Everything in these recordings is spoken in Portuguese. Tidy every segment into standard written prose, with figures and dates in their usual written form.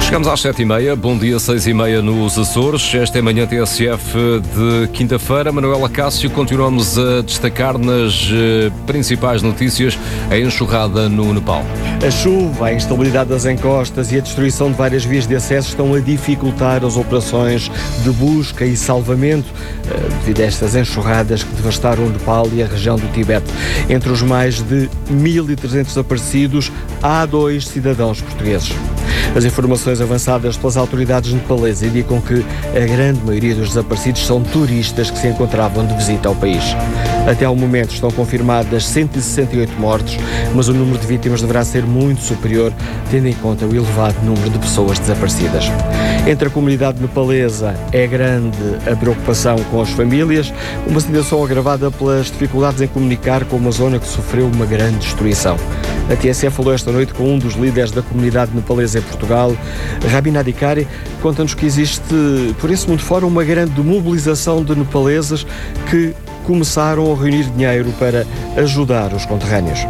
Chegamos às 7h30, bom dia, 6h30 nos Açores. Esta é a manhã TSF de quinta-feira. Manuela Cássio, continuamos a destacar nas principais notícias a enxurrada no Nepal. A chuva, a instabilidade das encostas e a destruição de várias vias de acesso estão a dificultar as operações de busca e salvamento devido a estas enxurradas que devastaram o Nepal e a região do Tibete. Entre os mais de 1.300 desaparecidos, há 2 cidadãos portugueses. As informações avançadas pelas autoridades nepalesas indicam que a grande maioria dos desaparecidos são turistas que se encontravam de visita ao país. Até ao momento estão confirmadas 168 mortes, mas o número de vítimas deverá ser muito superior, tendo em conta o elevado número de pessoas desaparecidas. Entre a comunidade nepalesa é grande a preocupação com as famílias, uma situação agravada pelas dificuldades em comunicar com uma zona que sofreu uma grande destruição. A TSF falou esta noite com um dos líderes da comunidade nepalesa em Portugal, Rabin Adhikari, conta-nos que existe, por esse mundo fora, uma grande mobilização de nepaleses que começaram a reunir dinheiro para ajudar os conterrâneos.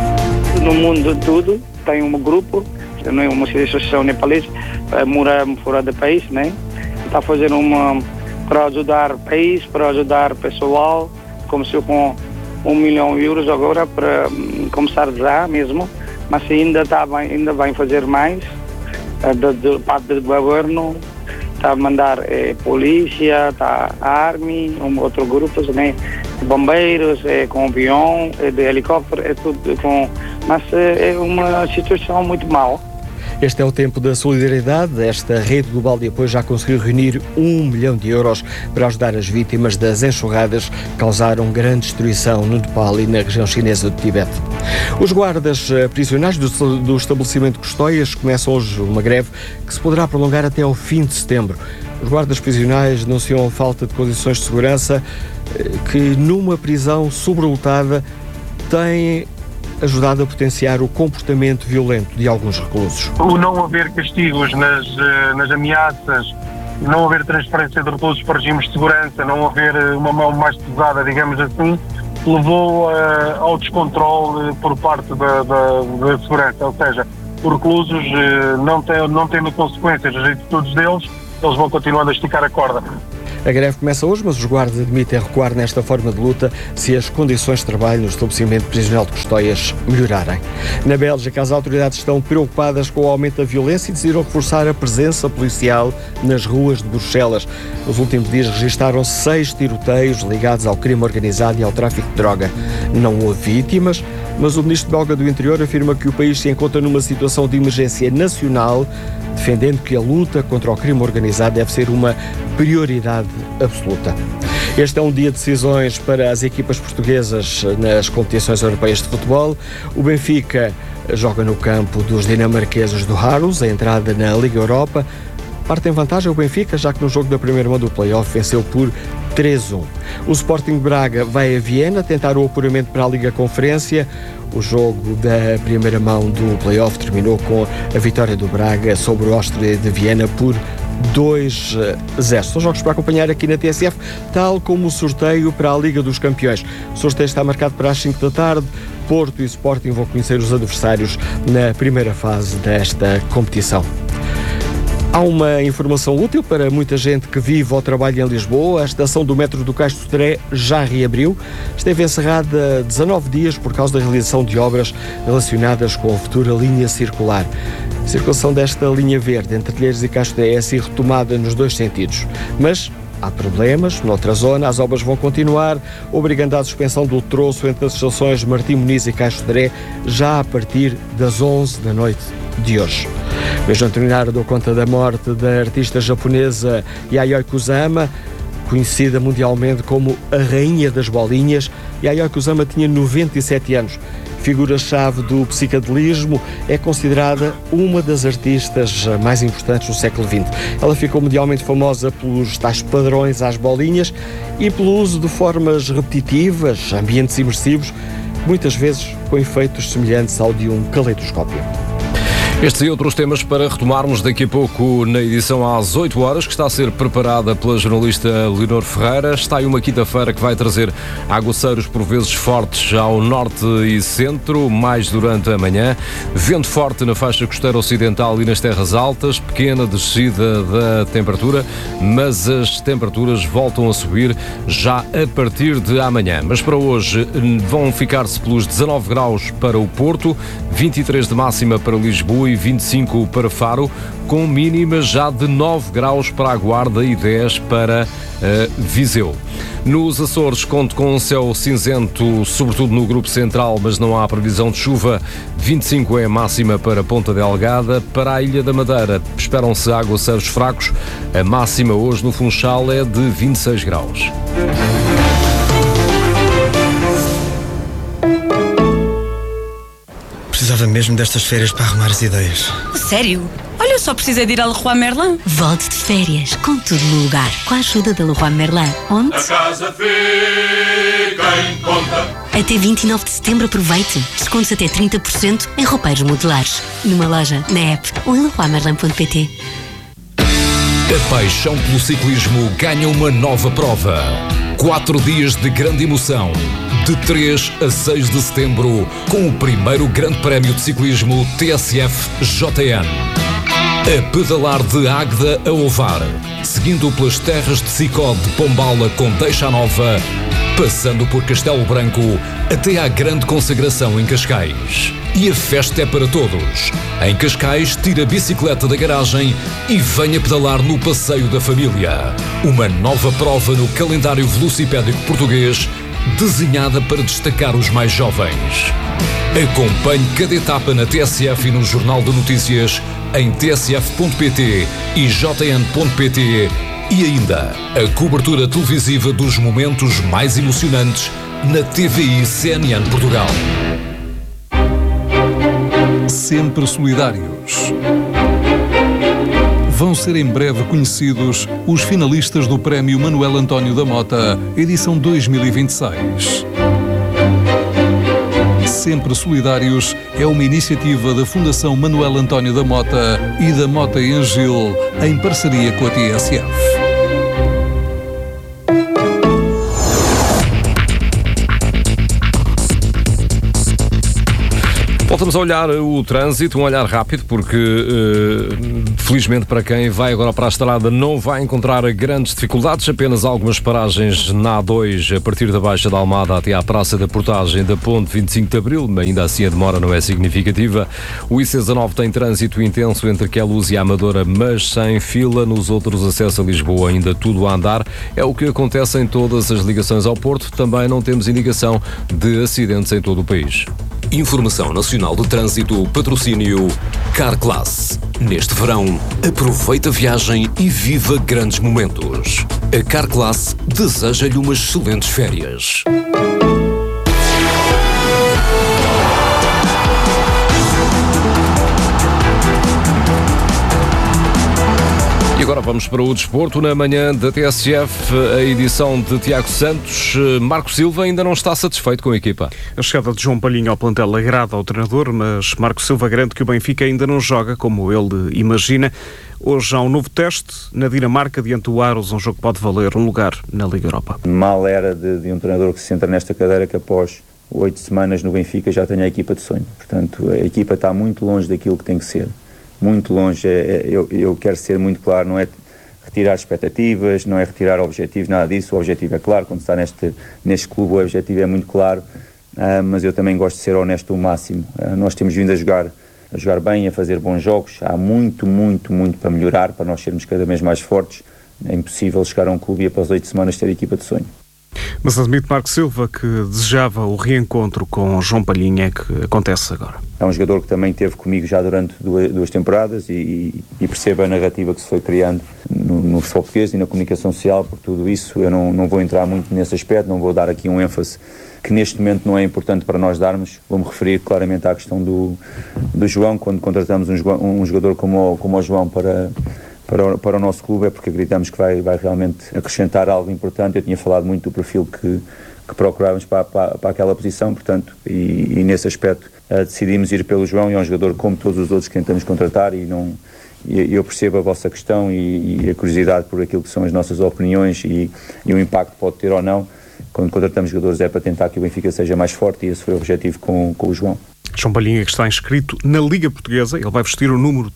No mundo todo tem um grupo, não é uma associação nepalesa, mora fora do país, né? Está fazendo para ajudar o país, para ajudar o pessoal, começou com 1 milhão de euros agora para começar já mesmo, mas ainda vai fazer mais, da parte do governo, está a mandar polícia, está a army, outro grupo também, bombeiros, com avião, de helicóptero, é tudo mas é uma situação muito mal. Este é o tempo da solidariedade. Esta rede global de apoio já conseguiu reunir 1 milhão de euros para ajudar as vítimas das enxurradas que causaram grande destruição no Nepal e na região chinesa do Tibete. Os guardas prisionais do estabelecimento de Custóias começam hoje uma greve que se poderá prolongar até ao fim de setembro. Os guardas prisionais denunciam a falta de condições de segurança que numa prisão sobrelotada têm ajudado a potenciar o comportamento violento de alguns reclusos. O não haver castigos nas ameaças, não haver transferência de reclusos para regimes de segurança, não haver uma mão mais pesada, digamos assim, levou ao descontrole por parte da segurança. Ou seja, os reclusos não tendo consequências das atitudes deles, eles vão continuando a esticar a corda. A greve começa hoje, mas os guardas admitem recuar nesta forma de luta se as condições de trabalho no estabelecimento prisional de Custóias melhorarem. Na Bélgica, as autoridades estão preocupadas com o aumento da violência e decidiram reforçar a presença policial nas ruas de Bruxelas. Nos últimos dias registaram 6 tiroteios ligados ao crime organizado e ao tráfico de droga. Não houve vítimas, mas o ministro belga do Interior afirma que o país se encontra numa situação de emergência nacional, defendendo que a luta contra o crime organizado deve ser uma prioridade absoluta. Este é um dia de decisões para as equipas portuguesas nas competições europeias de futebol. O Benfica joga no campo dos dinamarqueses do Aarhus, a entrada na Liga Europa. Parte em vantagem o Benfica, já que no jogo da primeira mão do play-off venceu por 3-1. O Sporting de Braga vai a Viena tentar o apuramento para a Liga Conferência. O jogo da primeira mão do play-off terminou com a vitória do Braga sobre o Áustria de Viena por 2-0. São jogos para acompanhar aqui na TSF, tal como o sorteio para a Liga dos Campeões. O sorteio está marcado para as 5 da tarde. Porto e Sporting vão conhecer os adversários na primeira fase desta competição. Há uma informação útil para muita gente que vive ou trabalha em Lisboa. A estação do metro do Cais de Sodré já reabriu. Esteve encerrada 19 dias por causa da realização de obras relacionadas com a futura linha circular. A circulação desta linha verde entre Telheiros e Cais de Sodré é assim retomada nos 2 sentidos. Mas há problemas. Noutra zona, as obras vão continuar, obrigando à suspensão do troço entre as estações Martim Muniz e Cais de Sodré já a partir das 11 da noite de hoje. Mesmo a terminar, dou conta da morte da artista japonesa Yayoi Kusama, conhecida mundialmente como a Rainha das Bolinhas. Yayoi Kusama tinha 97 anos. Figura-chave do psicadelismo, é considerada uma das artistas mais importantes do século XX. Ela ficou mundialmente famosa pelos tais padrões às bolinhas e pelo uso de formas repetitivas, ambientes imersivos, muitas vezes com efeitos semelhantes ao de um caleidoscópio. Estes e outros temas para retomarmos daqui a pouco na edição às 8 horas, que está a ser preparada pela jornalista Leonor Ferreira. Está aí uma quinta-feira que vai trazer aguaceiros por vezes fortes ao norte e centro, mais durante a manhã. Vento forte na faixa costeira ocidental e nas terras altas, pequena descida da temperatura, mas as temperaturas voltam a subir já a partir de amanhã. Mas para hoje vão ficar-se pelos 19 graus para o Porto, 23 de máxima para Lisboa e 25 para Faro, com mínimas já de 9 graus para a Guarda e 10 para Viseu. Nos Açores, conto com um céu cinzento, sobretudo no grupo central, mas não há previsão de chuva. 25 é a máxima para Ponta Delgada. Para a Ilha da Madeira, esperam-se aguaceiros fracos. A máxima hoje no Funchal é de 26 graus. Precisava mesmo destas férias para arrumar as ideias. Sério? Olha, eu só precisei de ir a Leroy Merlin. Volte de férias, com tudo no lugar, com a ajuda da Leroy Merlin. Onde? A casa fica em conta. Até 29 de setembro aproveite. Descontos até 30% em roupeiros modulares. Numa loja, na app ou em leroymerlin.pt. A paixão pelo ciclismo ganha uma nova prova. 4 dias de grande emoção. De 3 a 6 de setembro, com o primeiro grande prémio de ciclismo TSF JN. A pedalar de Águeda a Ovar, seguindo pelas terras de Sicó de Pombala com Deixa Nova, passando por Castelo Branco até à grande consagração em Cascais. E a festa é para todos. Em Cascais, tira a bicicleta da garagem e venha pedalar no Passeio da Família. Uma nova prova no calendário velocipédico português, desenhada para destacar os mais jovens. Acompanhe cada etapa na TSF e no Jornal de Notícias em tsf.pt e jn.pt e ainda a cobertura televisiva dos momentos mais emocionantes na TVI CNN Portugal. Sempre solidários. Vão ser em breve conhecidos os finalistas do Prémio Manuel António da Mota, edição 2026. Sempre Solidários é uma iniciativa da Fundação Manuel António da Mota e da Mota Angil, em parceria com a TSF. Voltamos a olhar o trânsito, um olhar rápido, porque felizmente para quem vai agora para a estrada não vai encontrar grandes dificuldades, apenas algumas paragens na A2 a partir da Baixa da Almada até à Praça da Portagem da Ponte 25 de Abril, ainda assim a demora não é significativa. O IC19 tem trânsito intenso entre Queluz e a Amadora, mas sem fila. Nos outros acessos a Lisboa ainda tudo a andar, é o que acontece em todas as ligações ao Porto. Também não temos indicação de acidentes em todo o país. Informação Nacional de Trânsito, patrocínio Carclass. Neste verão, aproveita a viagem e viva grandes momentos. A Carclass deseja-lhe umas excelentes férias. E agora vamos para o desporto. Na manhã da TSF, a edição de Tiago Santos. Marco Silva ainda não está satisfeito com a equipa. A chegada de João Palhinha ao plantel agrada ao treinador, mas Marco Silva garante que o Benfica ainda não joga como ele imagina. Hoje há um novo teste na Dinamarca, diante do Aros, um jogo que pode valer um lugar na Liga Europa. Mal era de um treinador que se senta nesta cadeira que após 8 semanas no Benfica já tenha a equipa de sonho. Portanto, a equipa está muito longe daquilo que tem que ser. Muito longe, eu quero ser muito claro, não é retirar expectativas, não é retirar objetivos, nada disso. O objetivo é claro, quando está neste clube o objetivo é muito claro, mas eu também gosto de ser honesto o máximo. Nós temos vindo a jogar bem, a fazer bons jogos, há muito para melhorar, para nós sermos cada vez mais fortes. É impossível chegar a um clube e após 8 semanas ter a equipa de sonho. Mas admite Marco Silva que desejava o reencontro com João Palhinha, que acontece agora. É um jogador que também esteve comigo já durante duas temporadas e percebe a narrativa que se foi criando no futebol português e na comunicação social. Por tudo isso eu não vou entrar muito nesse aspecto, não vou dar aqui um ênfase que neste momento não é importante para nós darmos. Vou-me referir claramente à questão do João. Quando contratamos um jogador como o João para o nosso clube, é porque acreditamos que vai realmente acrescentar algo importante. Eu tinha falado muito do perfil que procurávamos para aquela posição, portanto, e nesse aspecto decidimos ir pelo João, e é um jogador como todos os outros que tentamos contratar, e eu percebo a vossa questão e a curiosidade por aquilo que são as nossas opiniões e o impacto que pode ter ou não. Quando contratamos jogadores é para tentar que o Benfica seja mais forte, e esse foi o objetivo com o João. João Palhinha, que está inscrito na Liga Portuguesa, ele vai vestir o número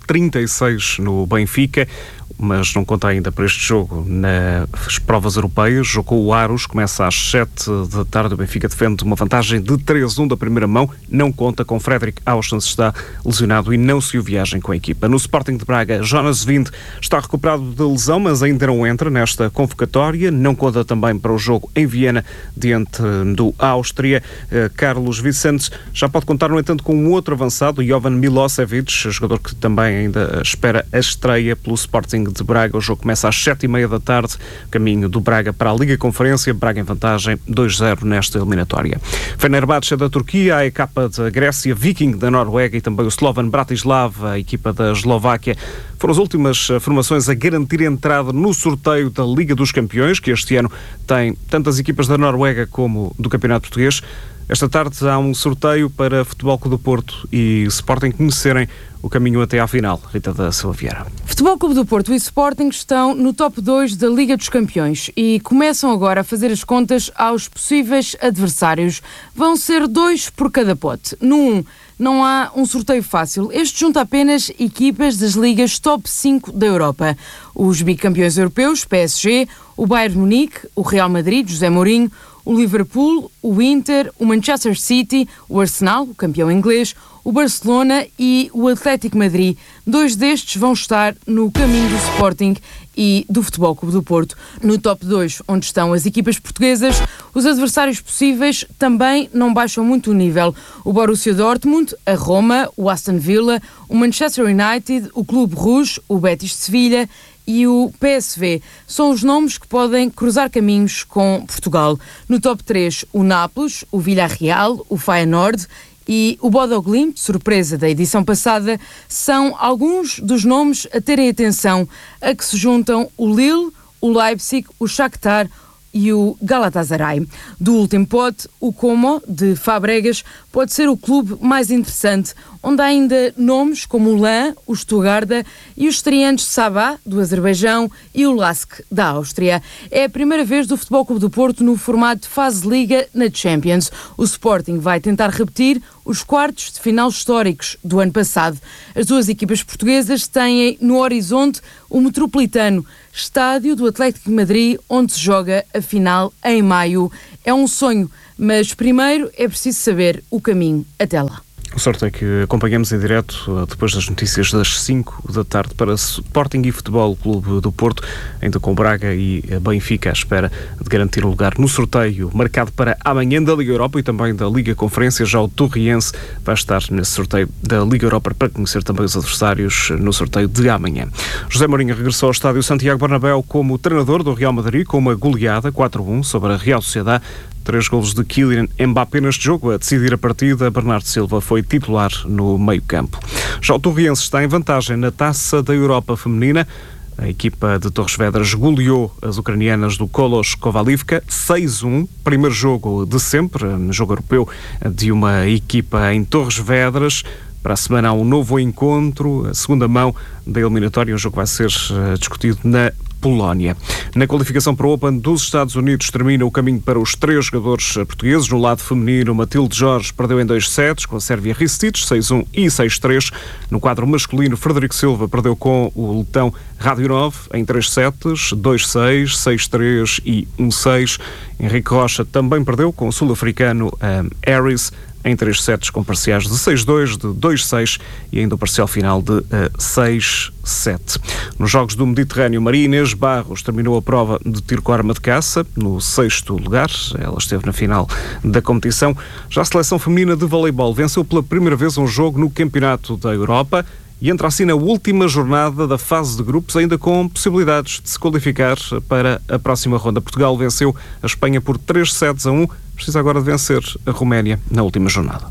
36 no Benfica, mas não conta ainda para este jogo nas provas europeias. Jogou o Aros, começa às 7 da tarde, o Benfica defende uma vantagem de 3-1 da primeira mão, não conta com Fredrik Auschwitz, está lesionado e não seguiu viagem com a equipa. No Sporting de Braga, Jonas Wind está recuperado de lesão, mas ainda não entra nesta convocatória, não conta também para o jogo em Viena, diante do Áustria. Carlos Vicentes já pode contar, no entanto, com um outro avançado, Jovan Milosevic, jogador que também ainda espera a estreia pelo Sporting de Braga. O jogo começa às 7h30 da tarde, caminho do Braga para a Liga Conferência, Braga em vantagem 2-0 nesta eliminatória. Fenerbahçe da Turquia, a AEK da Grécia, Viking da Noruega e também o Slovan Bratislava, a equipa da Eslováquia, foram as últimas formações a garantir entrada no sorteio da Liga dos Campeões, que este ano tem tantas equipas da Noruega como do Campeonato Português. Esta tarde há um sorteio para Futebol Clube do Porto e Sporting conhecerem o caminho até à final. Rita da Silva Vieira. Futebol Clube do Porto e Sporting estão no top 2 da Liga dos Campeões e começam agora a fazer as contas aos possíveis adversários. Vão ser 2 por cada pote. No 1, não há um sorteio fácil. Este junta apenas equipas das ligas top 5 da Europa. Os bicampeões europeus, PSG, o Bayern Munique, o Real Madrid, José Mourinho, o Liverpool, o Inter, o Manchester City, o Arsenal, o campeão inglês, o Barcelona e o Atlético Madrid. 2 destes vão estar no caminho do Sporting e do Futebol Clube do Porto. No top 2, onde estão as equipas portuguesas, os adversários possíveis também não baixam muito o nível. O Borussia Dortmund, a Roma, o Aston Villa, o Manchester United, o Clube Rouge, o Betis de Sevilha e o PSV são os nomes que podem cruzar caminhos com Portugal. No top 3, o Nápoles, o Villarreal, o Feyenoord e o Bodo Glimt, surpresa da edição passada, são alguns dos nomes a terem atenção, a que se juntam o Lille, o Leipzig, o Shakhtar e o Galatasaray. Do último pote, o Como, de Fabregas, pode ser o clube mais interessante, onde há ainda nomes como o LAN, o Stuttgart e os estreantes Sabah, do Azerbaijão, e o LASK, da Áustria. É a primeira vez do Futebol Clube do Porto no formato de fase de Liga na Champions. O Sporting vai tentar repetir os quartos de final históricos do ano passado. As duas equipas portuguesas têm no horizonte o Metropolitano, estádio do Atlético de Madrid, onde se joga a final em maio. É um sonho, mas primeiro é preciso saber o caminho até lá. O sorte é que acompanhamos em direto depois das notícias das 5 da tarde para Sporting e Futebol Clube do Porto, ainda com Braga e Benfica à espera de garantir o lugar no sorteio marcado para amanhã da Liga Europa e também da Liga Conferência. Já o Torriense vai estar nesse sorteio da Liga Europa para conhecer também os adversários no sorteio de amanhã. José Mourinho regressou ao estádio Santiago Bernabéu como treinador do Real Madrid com uma goleada 4-1 sobre a Real Sociedade. 3 golos de Kylian Mbappé neste jogo. A decidir a partida, Bernardo Silva foi titular no meio-campo. Já o Torriense está em vantagem na Taça da Europa Feminina. A equipa de Torres Vedras goleou as ucranianas do Kolos Kovalivka 6-1, primeiro jogo de sempre, jogo europeu de uma equipa em Torres Vedras. Para a semana há um novo encontro, a segunda mão da eliminatória. O jogo vai ser discutido na Polónia. Na qualificação para o Open dos Estados Unidos termina o caminho para os 3 jogadores portugueses. No lado feminino, Matilde Jorge perdeu em 2 sets com a Sérvia Ristic, 6-1 e 6-3. No quadro masculino, Frederico Silva perdeu com o letão Radionov em 3 sets, 2-6, 6-3 e 1-6. Henrique Rocha também perdeu com o sul-africano Harris em 3 sets com parciais de 6-2, de 2-6 e ainda o parcial final de 6-7. Nos Jogos do Mediterrâneo, Maria Inês Barros terminou a prova de tiro com arma de caça no 6º lugar. Ela esteve na final da competição. Já a seleção feminina de voleibol venceu pela primeira vez um jogo no Campeonato da Europa e entra assim na última jornada da fase de grupos, ainda com possibilidades de se qualificar para a próxima ronda. Portugal venceu a Espanha por 3-1. Precisa agora de vencer a Roménia na última jornada.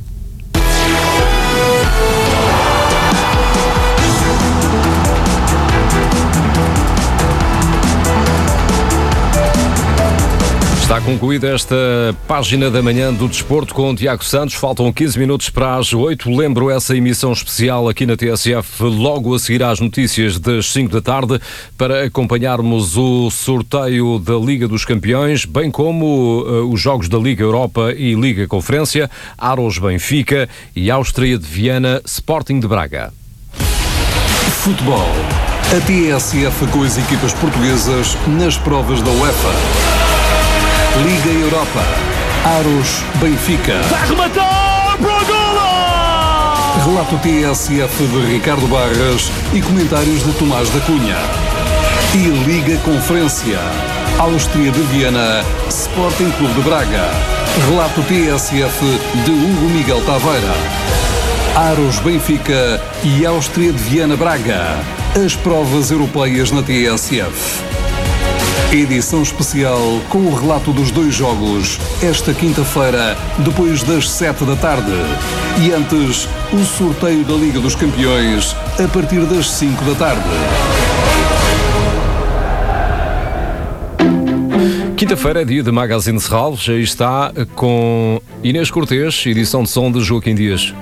Está Está concluída esta página da manhã do Desporto com o Tiago Santos. Faltam 15 minutos para as 8. Lembro essa emissão especial aqui na TSF logo a seguir às notícias das 5 da tarde para acompanharmos o sorteio da Liga dos Campeões, bem como os jogos da Liga Europa e Liga Conferência, Aros Benfica e Áustria de Viana, Sporting de Braga. Futebol. A TSF com as equipas portuguesas nas provas da UEFA. Liga Europa. Aros Benfica. Vai rematar para o golo! Relato TSF de Ricardo Barras e comentários de Tomás da Cunha. E Liga Conferência. Áustria de Viana, Sporting Clube de Braga. Relato TSF de Hugo Miguel Taveira. Aros Benfica e Áustria de Viana Braga. As provas europeias na TSF. Edição especial com o relato dos dois jogos, esta quinta-feira, depois das 7 da tarde. E antes, o sorteio da Liga dos Campeões, a partir das 5 da tarde. Quinta-feira é dia de Magazine Serralves. Aí está com Inês Cortês, edição de som de Joaquim Dias.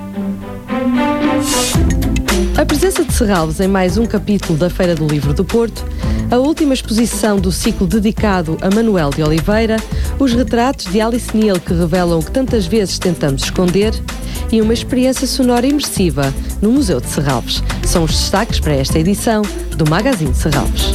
A presença de Serralves em mais um capítulo da Feira do Livro do Porto, a última exposição do ciclo dedicado a Manuel de Oliveira, os retratos de Alice Neal que revelam o que tantas vezes tentamos esconder e uma experiência sonora imersiva no Museu de Serralves. São os destaques para esta edição do Magazine Serralves.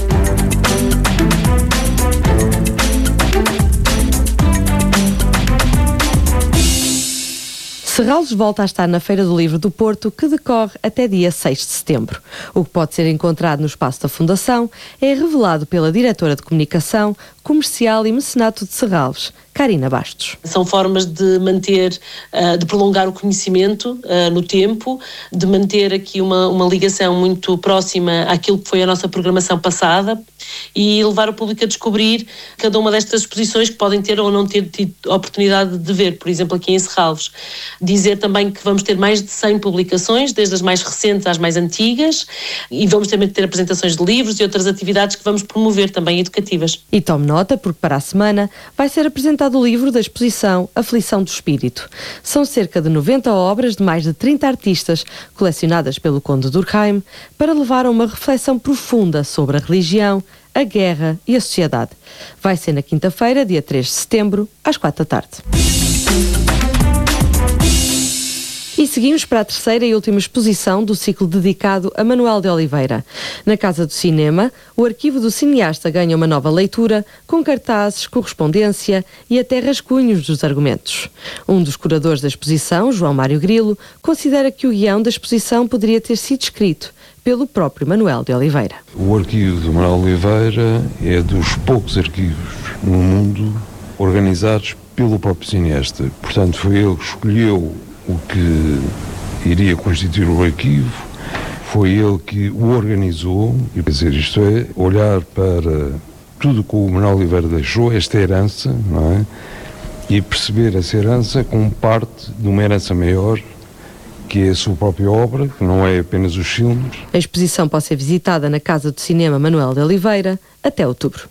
Serralves volta a estar na Feira do Livro do Porto, que decorre até dia 6 de setembro. O que pode ser encontrado no espaço da Fundação é revelado pela diretora de Comunicação, Comercial e Mecenato de Serralves, Karina Bastos. São formas de manter, de prolongar o conhecimento no tempo, de manter aqui uma ligação muito próxima àquilo que foi a nossa programação passada e levar o público a descobrir cada uma destas exposições que podem ter ou não ter tido oportunidade de ver, por exemplo, aqui em Serralves. Dizer também que vamos ter mais de 100 publicações, desde as mais recentes às mais antigas, e vamos também ter apresentações de livros e outras atividades que vamos promover também educativas. E tome nota, porque para a semana vai ser apresentado o livro da exposição Aflição do Espírito. São cerca de 90 obras de mais de 30 artistas, colecionadas pelo Conde Durkheim, para levar a uma reflexão profunda sobre a religião, a guerra e a sociedade. Vai ser na quinta-feira, dia 3 de setembro, às 4 da tarde. E seguimos para a terceira e última exposição do ciclo dedicado a Manuel de Oliveira. Na Casa do Cinema, o arquivo do cineasta ganha uma nova leitura, com cartazes, correspondência e até rascunhos dos argumentos. Um dos curadores da exposição, João Mário Grilo, considera que o guião da exposição poderia ter sido escrito pelo próprio Manuel de Oliveira. O arquivo de Manuel de Oliveira é dos poucos arquivos no mundo organizados pelo próprio cineasta. Portanto, foi ele que escolheu o que iria constituir o arquivo, foi ele que o organizou, e quer dizer, isto é, olhar para tudo que o Manuel Oliveira deixou, esta herança, não é? E perceber essa herança como parte de uma herança maior, que é a sua própria obra, que não é apenas os filmes. A exposição pode ser visitada na Casa do Cinema Manuel de Oliveira até outubro.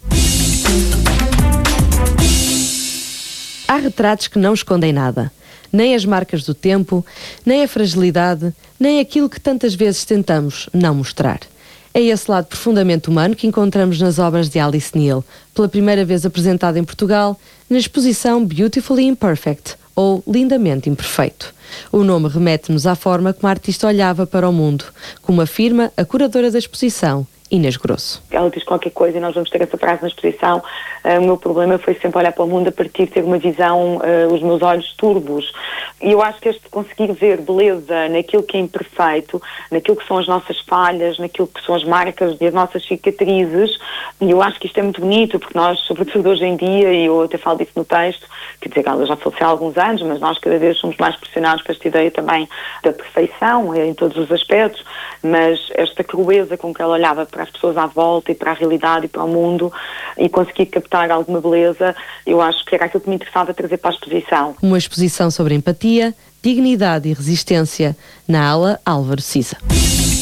Há retratos que não escondem nada. Nem as marcas do tempo, nem a fragilidade, nem aquilo que tantas vezes tentamos não mostrar. É esse lado profundamente humano que encontramos nas obras de Alice Neal, pela primeira vez apresentada em Portugal, na exposição Beautifully Imperfect, ou Lindamente Imperfeito. O nome remete-nos à forma como a artista olhava para o mundo, como afirma a curadora da exposição, Inês Grosso. Ela diz qualquer coisa e nós vamos ter essa frase na exposição. O meu problema foi sempre olhar para o mundo a partir de ter uma visão, os meus olhos turbos. E eu acho que este conseguir ver beleza naquilo que é imperfeito, naquilo que são as nossas falhas, naquilo que são as marcas e as nossas cicatrizes, e eu acho que isto é muito bonito, porque nós, sobretudo hoje em dia, e eu até falo disso no texto, quer dizer que ela já faleceu há alguns anos, mas nós cada vez somos mais pressionados para esta ideia também da perfeição, em todos os aspectos, mas esta crueza com que ela olhava para as pessoas à volta e para a realidade e para o mundo e conseguir captar alguma beleza, eu acho que era aquilo que me interessava trazer para a exposição. Uma exposição sobre empatia, dignidade e resistência na ala Álvaro Siza.